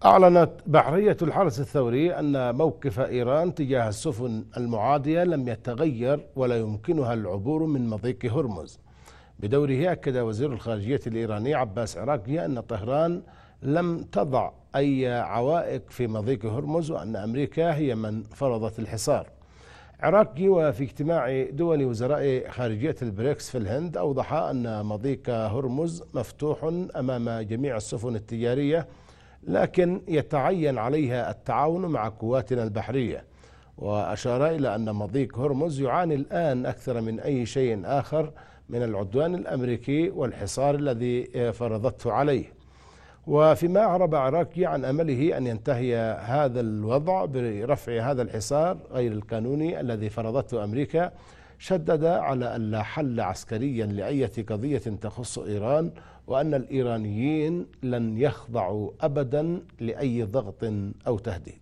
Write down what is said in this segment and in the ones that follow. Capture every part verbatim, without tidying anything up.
أعلنت بحرية الحرس الثوري أن موقف إيران تجاه السفن المعادية لم يتغير ولا يمكنها العبور من مضيق هرمز. بدوره أكد وزير الخارجية الإيراني عباس عراقجي أن طهران لم تضع أي عوائق في مضيق هرمز وأن أمريكا هي من فرضت الحصار. عراقجي وفي اجتماع دول وزراء خارجية البريكس في الهند أوضح أن مضيق هرمز مفتوح أمام جميع السفن التجارية، لكن يتعين عليها التعاون مع قواتنا البحرية، وأشار إلى أن مضيق هرمز يعاني الآن أكثر من أي شيء آخر من العدوان الأمريكي والحصار الذي فرضته عليه. وفيما أعرب عراقجي عن أمله أن ينتهي هذا الوضع برفع هذا الحصار غير القانوني الذي فرضته أمريكا، شدد على أن لا حل عسكريا لأي قضية تخص إيران، وأن الإيرانيين لن يخضعوا أبدا لأي ضغط أو تهديد.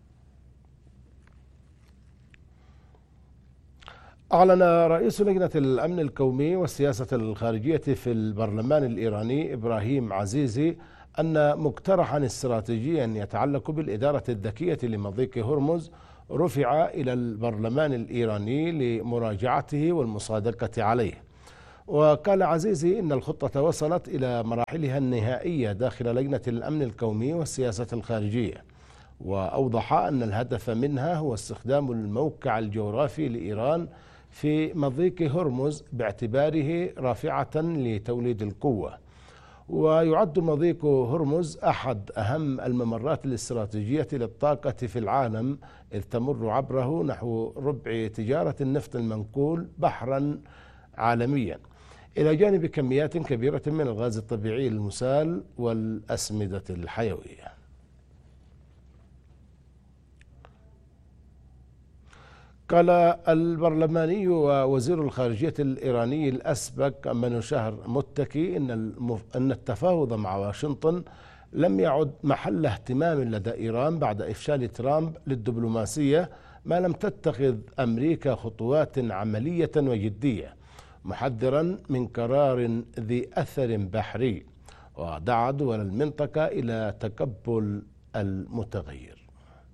أعلن رئيس لجنة الأمن القومي والسياسة الخارجية في البرلمان الإيراني إبراهيم عزيزي أن مقترحا استراتيجيا يتعلق بالإدارة الذكية لمضيق هرمز رفع إلى البرلمان الإيراني لمراجعته والمصادقة عليه. وقال عزيزي إن الخطة وصلت إلى مراحلها النهائية داخل لجنة الأمن القومي والسياسة الخارجية، وأوضح أن الهدف منها هو استخدام الموقع الجغرافي لإيران في مضيق هرمز باعتباره رافعة لتوليد القوة. ويعد مضيق هرمز أحد أهم الممرات الاستراتيجية للطاقة في العالم، إذ تمر عبره نحو ربع تجارة النفط المنقول بحرا عالميا، إلى جانب كميات كبيرة من الغاز الطبيعي المسال والأسمدة الحيوية. قال البرلماني ووزير الخارجية الإيراني الأسبق منوشهر متكي إن أن التفاوض مع واشنطن لم يعد محل اهتمام لدى إيران بعد إفشال ترامب للدبلوماسية، ما لم تتخذ أمريكا خطوات عملية وجدية، محذرا من قرار ذي أثر بحري، ودعا دول المنطقة إلى تقبل المتغير.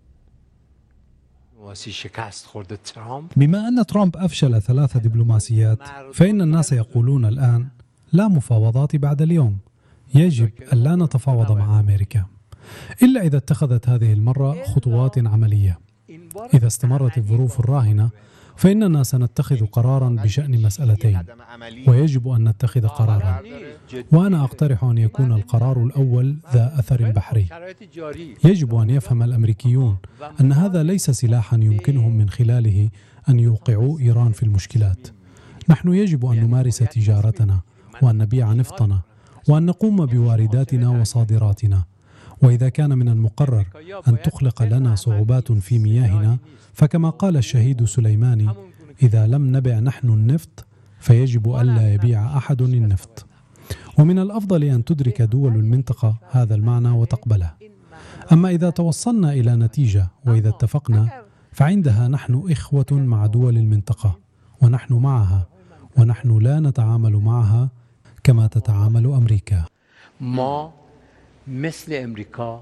بما أن ترامب أفشل ثلاث دبلوماسيات، فإن الناس يقولون الآن لا مفاوضات بعد اليوم، يجب أن لا نتفاوض مع أمريكا إلا إذا اتخذت هذه المرة خطوات عملية. إذا استمرت الظروف الراهنة فإننا سنتخذ قرارا بشأن مسألتين، ويجب أن نتخذ قرارا، وأنا أقترح أن يكون القرار الأول ذا أثر بحري. يجب أن يفهم الأمريكيون أن هذا ليس سلاحا يمكنهم من خلاله أن يوقعوا إيران في المشكلات. نحن يجب أن نمارس تجارتنا وأن نبيع نفطنا وأن نقوم بوارداتنا وصادراتنا، وإذا كان من المقرر أن تخلق لنا صعوبات في مياهنا، فكما قال الشهيد سليماني: إذا لم نبع نحن النفط فيجب ألا يبيع أحد النفط. ومن الأفضل أن تدرك دول المنطقة هذا المعنى وتقبله. أما إذا توصلنا إلى نتيجة وإذا اتفقنا، فعندها نحن إخوة مع دول المنطقة، ونحن معها، ونحن لا نتعامل معها كما تتعامل أمريكا. ما مثل أمريكا.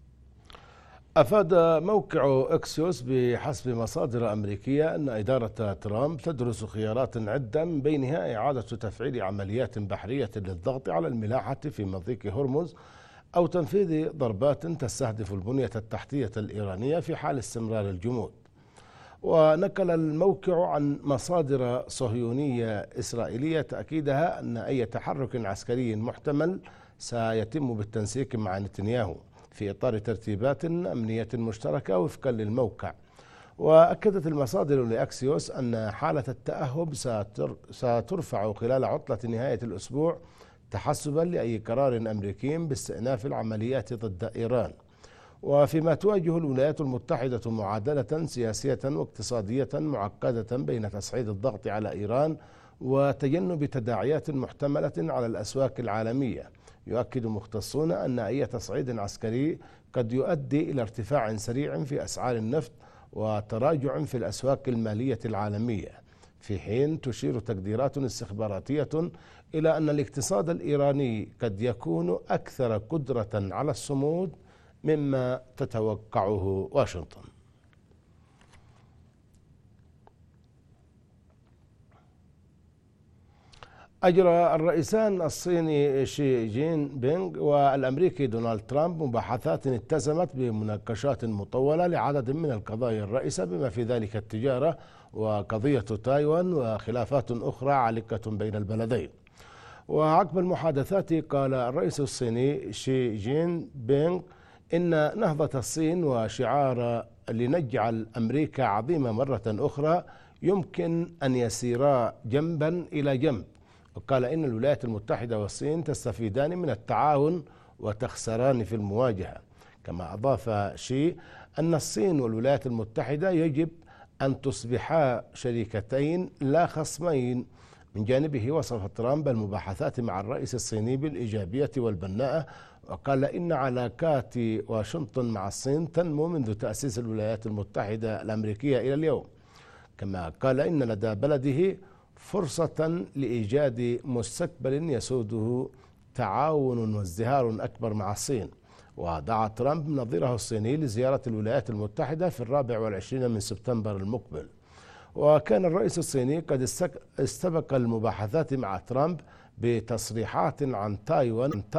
أفاد موقع إكسيوس بحسب مصادر أمريكية أن إدارة ترامب تدرس خيارات عدة، من بينها إعادة تفعيل عمليات بحرية للضغط على الملاحة في مضيق هرمز، أو تنفيذ ضربات تستهدف البنية التحتية الإيرانية في حال استمرار الجمود. ونقل الموقع عن مصادر صهيونية إسرائيلية تأكيدها أن أي تحرك عسكري محتمل سيتم بالتنسيق مع نتنياهو في إطار ترتيبات أمنية مشتركة وفقا للموقع. وأكدت المصادر لأكسيوس أن حالة التأهب سترفع خلال عطلة نهاية الأسبوع تحسبا لأي قرار أمريكي باستئناف العمليات ضد إيران. وفيما تواجه الولايات المتحدة معادلة سياسية واقتصادية معقدة بين تصعيد الضغط على إيران وتجنب تداعيات محتملة على الأسواق العالمية، يؤكد مختصون أن أي تصعيد عسكري قد يؤدي إلى ارتفاع سريع في أسعار النفط وتراجع في الأسواق المالية العالمية، في حين تشير تقديرات استخباراتية إلى أن الاقتصاد الإيراني قد يكون أكثر قدرة على الصمود مما تتوقعه واشنطن. أجرى الرئيسان الصيني شي جين بينغ والأمريكي دونالد ترامب مباحثات اتسمت بمناقشات مطولة لعدد من القضايا الرئيسة بما في ذلك التجارة وقضية تايوان وخلافات أخرى عالقة بين البلدين. وعقب المحادثات قال الرئيس الصيني شي جين بينغ إن نهضة الصين وشعار لنجعل أمريكا عظيمة مرة أخرى يمكن أن يسيرا جنبا إلى جنب. وقال إن الولايات المتحدة والصين تستفيدان من التعاون وتخسران في المواجهة. كما أضاف شي أن الصين والولايات المتحدة يجب أن تصبحا شريكتين لا خصمين. من جانبه وصف ترامب المباحثات مع الرئيس الصيني بالإيجابية والبناءة، وقال إن علاقات واشنطن مع الصين تنمو منذ تأسيس الولايات المتحدة الأمريكية إلى اليوم. كما قال إن لدى بلده فرصة لإيجاد مستقبل يسوده تعاون وازدهار أكبر مع الصين. ودعا ترامب نظيره الصيني لزيارة الولايات المتحدة في الرابع والعشرين من سبتمبر المقبل. وكان الرئيس الصيني قد استبق المباحثات مع ترامب بتصريحات عن تايوان